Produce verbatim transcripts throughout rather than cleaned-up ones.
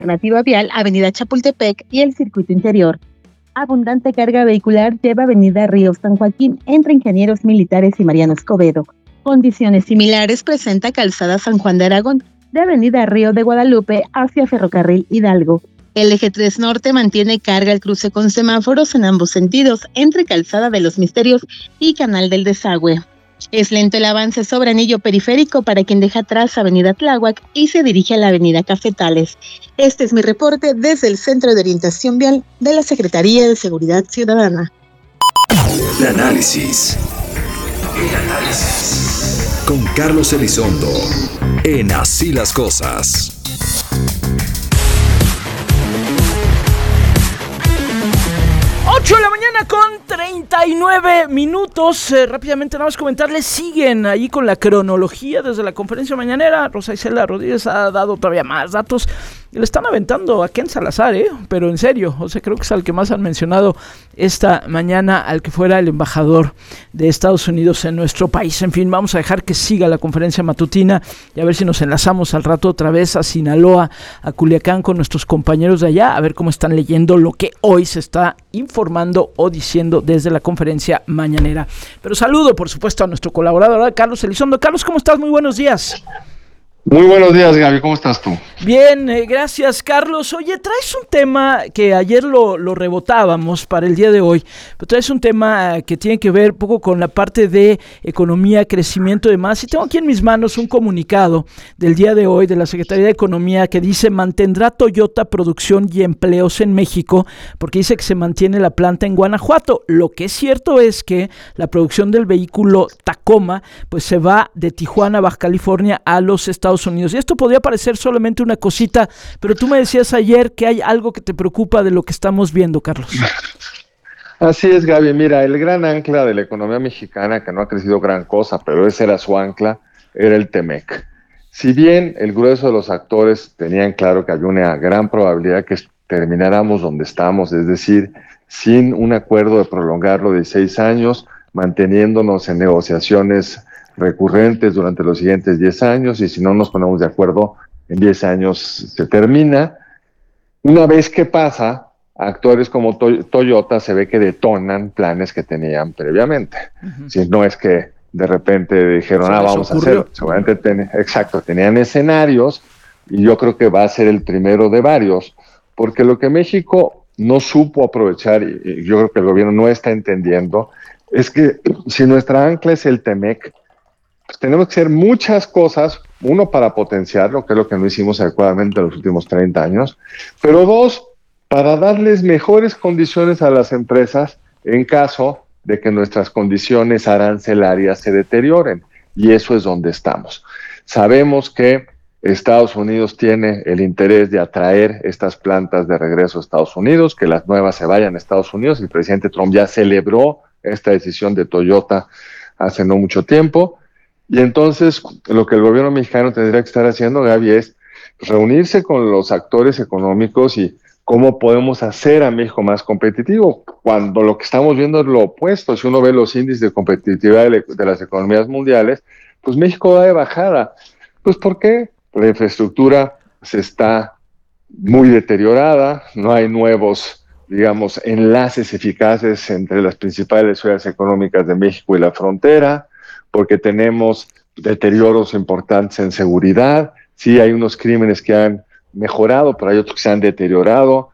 Alternativa vial, Avenida Chapultepec y el circuito interior. Abundante carga vehicular lleva Avenida Río San Joaquín entre Ingenieros Militares y Mariano Escobedo. Condiciones similares presenta Calzada San Juan de Aragón, de Avenida Río de Guadalupe hacia Ferrocarril Hidalgo. El eje tres Norte mantiene carga al cruce con semáforos en ambos sentidos, entre Calzada de los Misterios y Canal del Desagüe. Es lento el avance sobre anillo periférico para quien deja atrás Avenida Tláhuac y se dirige a la Avenida Cafetales. Este es mi reporte desde el Centro de Orientación Vial de la Secretaría de Seguridad Ciudadana. El análisis. El análisis. Con Carlos Elizondo. En Así las Cosas. ocho de la mañana con treinta y nueve minutos. Eh, rápidamente nada más comentarles, siguen ahí con la cronología desde la conferencia mañanera. Rosa Isela Rodríguez ha dado todavía más datos. Le están aventando a Ken Salazar, ¿eh? Pero en serio, o sea, creo que es al que más han mencionado esta mañana, al que fuera el embajador de Estados Unidos en nuestro país. En fin, vamos a dejar que siga la conferencia matutina y a ver si nos enlazamos al rato otra vez a Sinaloa, a Culiacán, con nuestros compañeros de allá, a ver cómo están leyendo lo que hoy se está informando o diciendo desde la conferencia mañanera. Pero saludo, por supuesto, a nuestro colaborador, Carlos Elizondo. Carlos, ¿cómo estás? Muy buenos días. Muy buenos días, Gaby, ¿cómo estás tú? Bien, eh, gracias, Carlos. Oye, traes un tema que ayer lo, lo rebotábamos para el día de hoy, pero traes un tema que tiene que ver un poco con la parte de economía, crecimiento y demás, y tengo aquí en mis manos un comunicado del día de hoy de la Secretaría de Economía que dice: mantendrá Toyota producción y empleos en México, porque dice que se mantiene la planta en Guanajuato. Lo que es cierto es que la producción del vehículo Tacoma pues se va de Tijuana, Baja California, a los Estados Unidos. Y esto podría parecer solamente una cosita, pero tú me decías ayer que hay algo que te preocupa de lo que estamos viendo, Carlos. Así es, Gaby. Mira, el gran ancla de la economía mexicana, que no ha crecido gran cosa, pero ese era su ancla, era el Temec. Si bien el grueso de los actores tenían claro que había una gran probabilidad que termináramos donde estamos, es decir, sin un acuerdo de prolongarlo de seis años, manteniéndonos en negociaciones recurrentes durante los siguientes diez años, y si no nos ponemos de acuerdo, en diez años se termina. Una vez que pasa, actores como to- Toyota se ve que detonan planes que tenían previamente. Uh-huh. Si no es que de repente dijeron, ah, vamos ocurrió. a hacerlo. Seguramente, ten- exacto, tenían escenarios, y yo creo que va a ser el primero de varios, porque lo que México no supo aprovechar, y, y yo creo que el gobierno no está entendiendo, es que si nuestra ancla es el Temec, pues tenemos que hacer muchas cosas, uno, para potenciarlo, que es lo que no hicimos adecuadamente en los últimos treinta años, pero dos, para darles mejores condiciones a las empresas en caso de que nuestras condiciones arancelarias se deterioren, y eso es donde estamos. Sabemos que Estados Unidos tiene el interés de atraer estas plantas de regreso a Estados Unidos, que las nuevas se vayan a Estados Unidos. El presidente Trump ya celebró esta decisión de Toyota hace no mucho tiempo. Y entonces lo que el gobierno mexicano tendría que estar haciendo, Gaby, es reunirse con los actores económicos y cómo podemos hacer a México más competitivo, cuando lo que estamos viendo es lo opuesto. Si uno ve los índices de competitividad de, de las economías mundiales, pues México va de bajada. Pues ¿por qué? La infraestructura se está muy deteriorada, no hay nuevos, digamos, enlaces eficaces entre las principales ciudades económicas de México y la frontera, porque tenemos deterioros importantes en seguridad. Sí, hay unos crímenes que han mejorado, pero hay otros que se han deteriorado.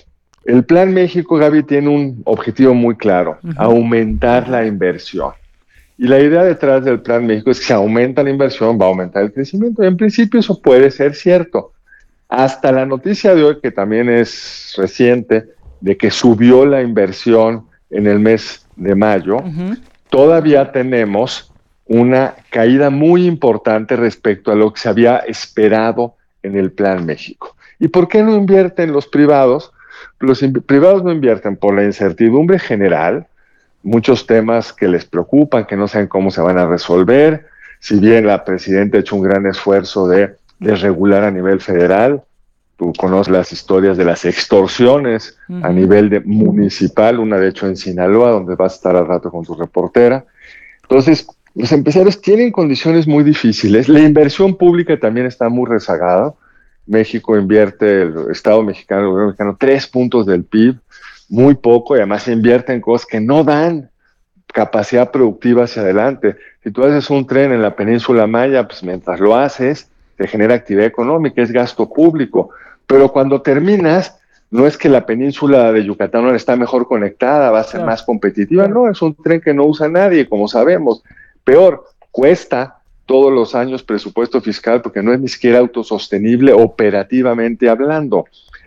El Plan México, Gaby, tiene un objetivo muy claro: uh-huh. aumentar la inversión. Y la idea detrás del Plan México es que si aumenta la inversión, va a aumentar el crecimiento. Y en principio eso puede ser cierto. Hasta la noticia de hoy, que también es reciente, de que subió la inversión en el mes de mayo, uh-huh. todavía tenemos una caída muy importante respecto a lo que se había esperado en el Plan México. ¿Y por qué no invierten los privados? Los in- privados no invierten por la incertidumbre general, muchos temas que les preocupan, que no saben cómo se van a resolver. Si bien la presidenta ha hecho un gran esfuerzo de, de regular a nivel federal, tú conoces las historias de las extorsiones uh-huh. a nivel de municipal, una de hecho en Sinaloa, donde vas a estar al rato con tu reportera. Entonces, los empresarios tienen condiciones muy difíciles, la inversión pública también está muy rezagada, México invierte, el Estado mexicano, el gobierno mexicano, tres puntos del P I B, muy poco, y además se invierte en cosas que no dan capacidad productiva hacia adelante. Si tú haces un tren en la península Maya, pues mientras lo haces, te genera actividad económica, es gasto público, pero cuando terminas, no es que la península de Yucatán ahora está mejor conectada, va a ser claro. más competitiva, no, es un tren que no usa nadie, como sabemos. Peor, cuesta todos los años presupuesto fiscal porque no es ni siquiera autosostenible operativamente hablando.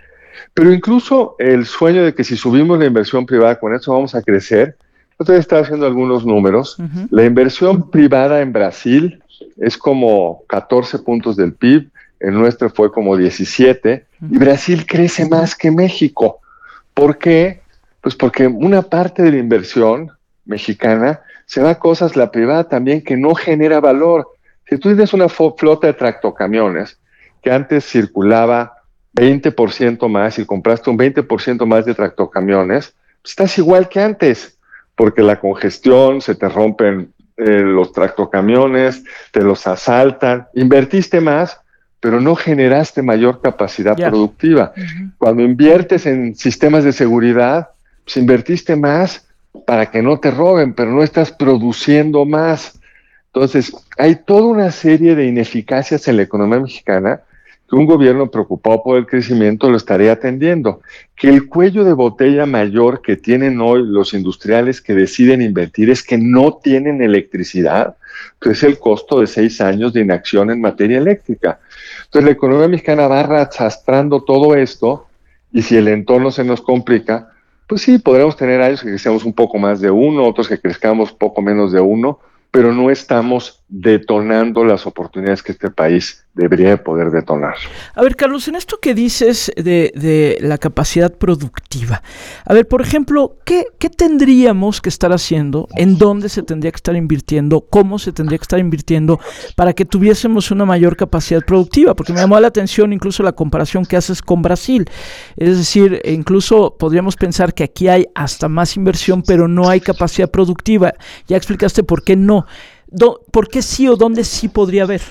Pero incluso el sueño de que si subimos la inversión privada, con eso vamos a crecer. Yo estaba haciendo algunos números. Uh-huh. La inversión privada en Brasil es como catorce puntos del P I B, el nuestro fue como diecisiete, uh-huh. y Brasil crece más que México. ¿Por qué? Pues porque una parte de la inversión mexicana se va a cosas, la privada también, que no genera valor. Si tú tienes una flota de tractocamiones que antes circulaba veinte por ciento más y compraste un veinte por ciento más de tractocamiones, pues estás igual que antes, porque la congestión, se te rompen eh, los tractocamiones, te los asaltan, invertiste más, pero no generaste mayor capacidad yeah. productiva. Uh-huh. Cuando inviertes en sistemas de seguridad, pues invertiste más para que no te roben, pero no estás produciendo más. Entonces, hay toda una serie de ineficacias en la economía mexicana que un gobierno preocupado por el crecimiento lo estaría atendiendo. Que el cuello de botella mayor que tienen hoy los industriales que deciden invertir es que no tienen electricidad, pues es el costo de seis años de inacción en materia eléctrica. Entonces, la economía mexicana va arrastrando todo esto, y si el entorno se nos complica, pues sí, podremos tener años que crezcamos un poco más de uno, otros que crezcamos poco menos de uno, pero no estamos detonando las oportunidades que este país debería poder detonar. A ver, Carlos, en esto que dices de, de la capacidad productiva, a ver, por ejemplo, ¿qué, ¿qué tendríamos que estar haciendo? ¿En dónde se tendría que estar invirtiendo? ¿Cómo se tendría que estar invirtiendo para que tuviésemos una mayor capacidad productiva? Porque me llamó la atención incluso la comparación que haces con Brasil. Es decir, incluso podríamos pensar que aquí hay hasta más inversión, pero no hay capacidad productiva. Ya explicaste por qué no. ¿Por qué sí o dónde sí podría haber?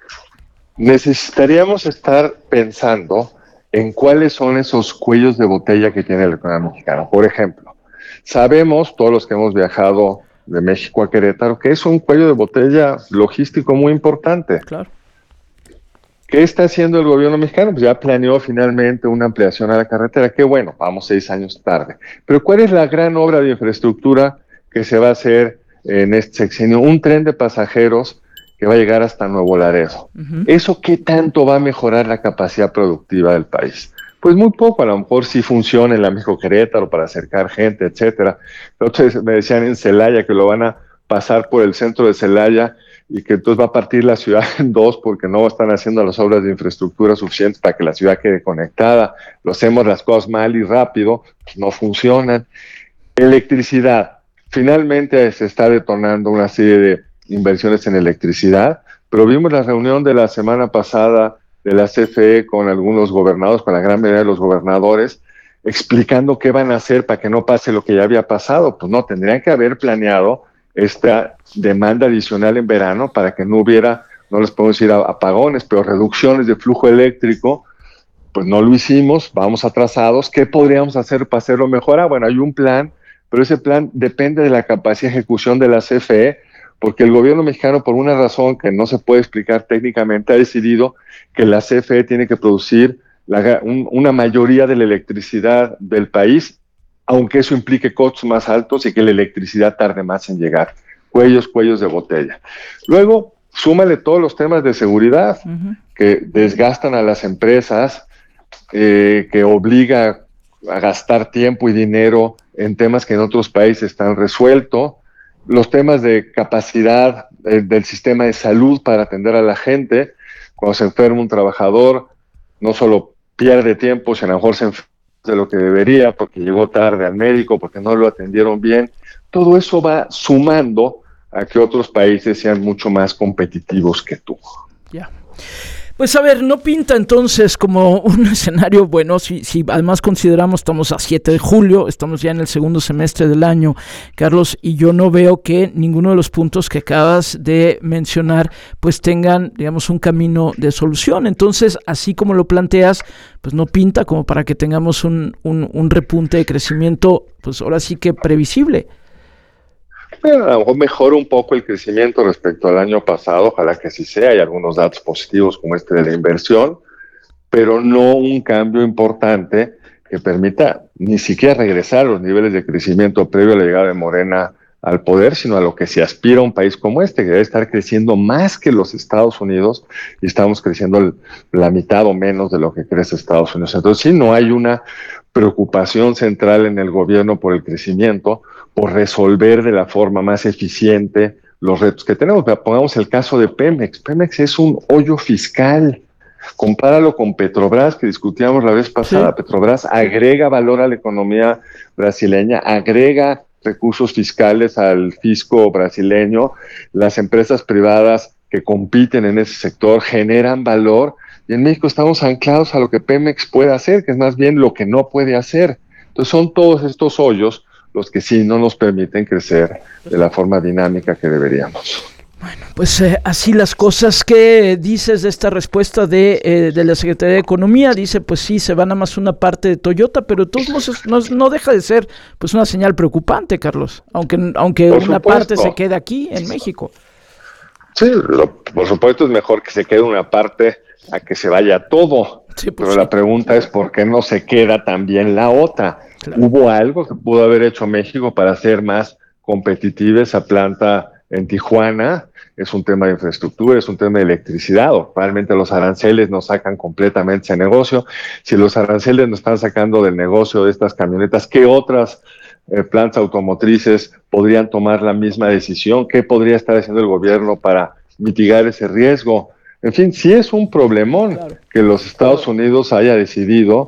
Necesitaríamos estar pensando en cuáles son esos cuellos de botella que tiene la economía mexicana. Por ejemplo, sabemos, todos los que hemos viajado de México a Querétaro, que es un cuello de botella logístico muy importante. Claro. ¿Qué está haciendo el gobierno mexicano? Pues ya planeó finalmente una ampliación a la carretera. Qué bueno, vamos seis años tarde. Pero ¿cuál es la gran obra de infraestructura que se va a hacer en este sexenio? Un tren de pasajeros que va a llegar hasta Nuevo Laredo. Uh-huh. ¿Eso qué tanto va a mejorar la capacidad productiva del país? Pues muy poco, a lo mejor sí funciona en la México Querétaro para acercar gente, etcétera. Otros me decían en Celaya que lo van a pasar por el centro de Celaya y que entonces va a partir la ciudad en dos porque no están haciendo las obras de infraestructura suficientes para que la ciudad quede conectada. Lo hacemos las cosas mal y rápido, pues no funcionan. Electricidad. Finalmente se está detonando una serie de inversiones en electricidad, pero vimos la reunión de la semana pasada de la C F E con algunos gobernadores, con la gran mayoría de los gobernadores, explicando qué van a hacer para que no pase lo que ya había pasado. Pues no, tendrían que haber planeado esta demanda adicional en verano para que no hubiera, no les podemos decir apagones, pero reducciones de flujo eléctrico. Pues no lo hicimos, vamos atrasados. ¿Qué podríamos hacer para hacerlo mejor? Ah, bueno, hay un plan, pero ese plan depende de la capacidad de ejecución de la C F E, porque el gobierno mexicano, por una razón que no se puede explicar técnicamente, ha decidido que la C F E tiene que producir la, un, una mayoría de la electricidad del país, aunque eso implique costos más altos y que la electricidad tarde más en llegar. Cuellos, cuellos de botella. Luego, súmale todos los temas de seguridad uh-huh. que desgastan a las empresas, eh, que obliga a gastar tiempo y dinero en temas que en otros países están resueltos. Los temas de capacidad eh, del sistema de salud para atender a la gente. Cuando se enferma un trabajador, no solo pierde tiempo, sino a lo mejor se enferma de lo que debería, porque llegó tarde al médico, porque no lo atendieron bien. Todo eso va sumando a que otros países sean mucho más competitivos que tú. Ya. Pues a ver, no pinta entonces como un escenario bueno, si, si además consideramos, estamos a siete de julio, estamos ya en el segundo semestre del año, Carlos, y yo no veo que ninguno de los puntos que acabas de mencionar pues tengan, digamos, un camino de solución. Entonces, así como lo planteas, pues no pinta como para que tengamos un, un, un repunte de crecimiento, pues ahora sí que previsible. Bueno, a lo mejor mejora un poco el crecimiento respecto al año pasado, ojalá que así sea, hay algunos datos positivos como este de la inversión, pero no un cambio importante que permita ni siquiera regresar a los niveles de crecimiento previo a la llegada de Morena al poder, sino a lo que se aspira a un país como este, que debe estar creciendo más que los Estados Unidos, y estamos creciendo el, la mitad o menos de lo que crece Estados Unidos. Entonces sí, no hay una preocupación central en el gobierno por el crecimiento, por resolver de la forma más eficiente los retos que tenemos. Pongamos el caso de Pemex. Pemex es un hoyo fiscal. Compáralo con Petrobras, que discutíamos la vez pasada. Sí. Petrobras agrega valor a la economía brasileña, agrega recursos fiscales al fisco brasileño. Las empresas privadas que compiten en ese sector generan valor, y en México estamos anclados a lo que Pemex puede hacer, que es más bien lo que no puede hacer. Entonces son todos estos hoyos los que sí no nos permiten crecer de la forma dinámica que deberíamos. Bueno, pues eh, así las cosas. ¿Qué dices de esta respuesta de, eh, de la Secretaría de Economía? Dice, pues sí, se van a más una parte de Toyota, pero de todos modos no, no deja de ser pues una señal preocupante, Carlos, aunque, aunque una supuesto. parte se quede aquí en México. Sí, lo, por supuesto es mejor que se quede una parte a que se vaya todo, sí, pues pero sí. La pregunta es ¿por qué no se queda también la otra? Claro. ¿Hubo algo que pudo haber hecho México para hacer más competitiva esa planta en Tijuana? Es un tema de infraestructura, es un tema de electricidad, o realmente los aranceles nos sacan completamente ese negocio. Si los aranceles nos están sacando del negocio de estas camionetas, ¿qué otras eh, plantas automotrices podrían tomar la misma decisión? ¿Qué podría estar haciendo el gobierno para mitigar ese riesgo? En fin, sí es un problemón claro. que los Estados Unidos haya decidido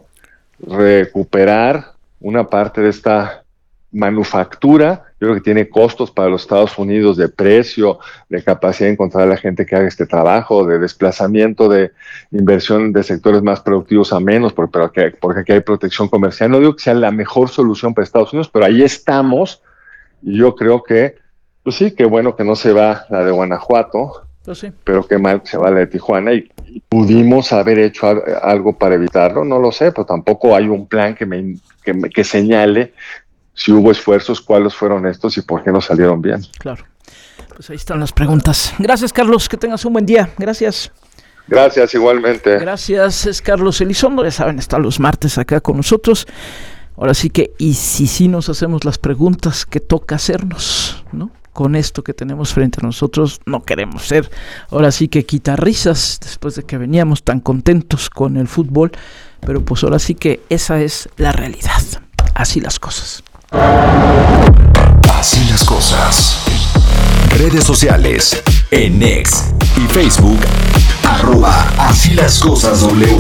recuperar una parte de esta manufactura. Yo creo que tiene costos para los Estados Unidos de precio, de capacidad de encontrar a la gente que haga este trabajo, de desplazamiento de inversión de sectores más productivos a menos, porque, pero que, porque aquí hay protección comercial. No digo que sea la mejor solución para Estados Unidos, pero ahí estamos, y yo creo que, pues sí, qué bueno que no se va la de Guanajuato, pues sí. pero qué mal que se va la de Tijuana, y, y pudimos haber hecho algo para evitarlo, no lo sé, pero tampoco hay un plan que me, que, me, que señale si hubo esfuerzos, cuáles fueron estos y por qué no salieron bien. Claro, pues ahí están las preguntas. Gracias, Carlos, que tengas un buen día. Gracias. Gracias, igualmente. Gracias, es Carlos Elizondo, ya saben, está los martes acá con nosotros. Ahora sí que, y si sí nos hacemos las preguntas que toca hacernos, ¿no? Con esto que tenemos frente a nosotros, no queremos ser, ahora sí que quitar risas, después de que veníamos tan contentos con el fútbol, pero pues ahora sí que esa es la realidad. Así las cosas. Así las cosas. Redes sociales en X y Facebook, arroba Así las cosas W.